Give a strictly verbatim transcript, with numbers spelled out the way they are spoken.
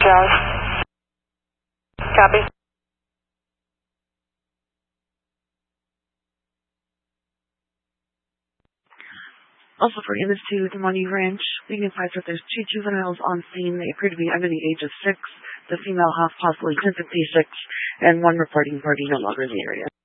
Josh. Copy. Also for Amos two, the Money Ranch, we can advise that there's two juveniles on scene. They appear to be under the age of six. The female half possibly ten fifty-six, and one reporting party no longer in the area.